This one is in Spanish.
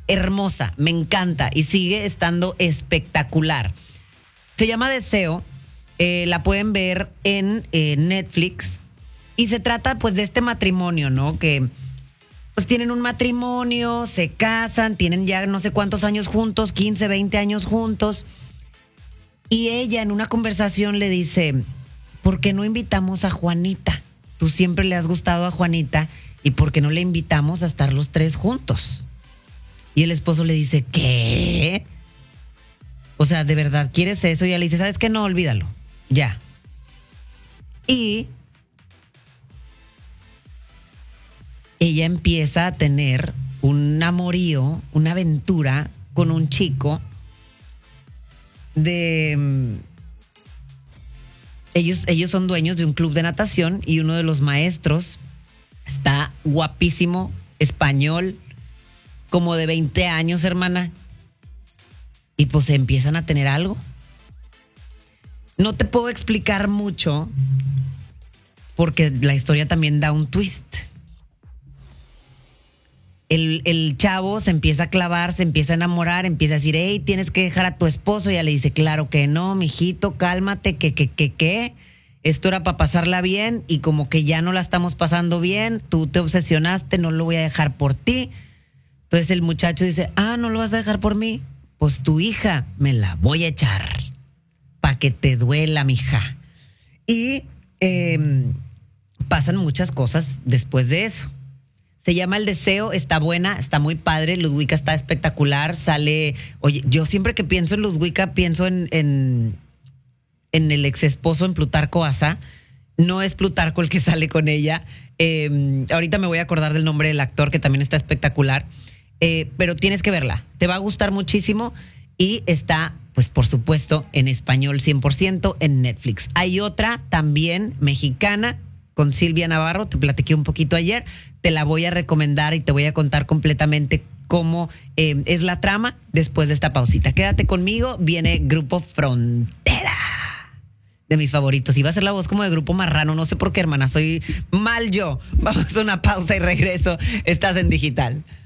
hermosa, me encanta y sigue estando espectacular. Se llama Deseo, la pueden ver en Netflix y se trata pues de este matrimonio, ¿no? Que pues tienen un matrimonio, se casan, tienen ya no sé cuántos años juntos, 15, 20 años juntos. Y ella en una conversación le dice, ¿por qué no invitamos a Juanita? Tú siempre le has gustado a Juanita y ¿por qué no le invitamos a estar los tres juntos? Y el esposo le dice, ¿qué? O sea, ¿de verdad quieres eso? Y ella le dice, ¿sabes qué? No, olvídalo, ya. Y ella empieza a tener un amorío, una aventura con un chico de... Ellos son dueños de un club de natación y uno de los maestros está guapísimo, español, como de 20 años, hermana. Y pues empiezan a tener algo. No te puedo explicar mucho porque la historia también da un twist. El chavo se empieza a clavar, se empieza a enamorar, empieza a decir, hey, tienes que dejar a tu esposo. Y ella le dice, claro que no, mijito, cálmate, que. Esto era para pasarla bien y como que ya no la estamos pasando bien, tú te obsesionaste, no lo voy a dejar por ti. Entonces el muchacho dice, no lo vas a dejar por mí. Pues tu hija me la voy a echar para que te duela, mija. Y pasan muchas cosas después de eso. Se llama El Deseo, está buena, está muy padre. Ludwika está espectacular, sale... Oye, yo siempre que pienso en Ludwika pienso en el ex esposo, en Plutarco Asa. No es Plutarco el que sale con ella. Ahorita me voy a acordar del nombre del actor, que también está espectacular. Pero tienes que verla, te va a gustar muchísimo. Y está, pues por supuesto, en español 100% en Netflix. Hay otra también mexicana con Silvia Navarro, te platiqué un poquito ayer, te la voy a recomendar y te voy a contar completamente cómo es la trama después de esta pausita. Quédate conmigo, viene Grupo Frontera, de mis favoritos. Iba a ser la voz como de Grupo Marrano, no sé por qué, hermana, soy mal yo. Vamos a una pausa y regreso. Estás en Digital.